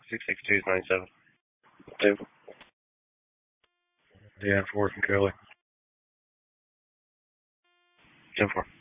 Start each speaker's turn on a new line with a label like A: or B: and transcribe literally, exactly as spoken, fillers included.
A: six six two nine seven.
B: Two.
C: Dan four from Kelly.
A: ten four.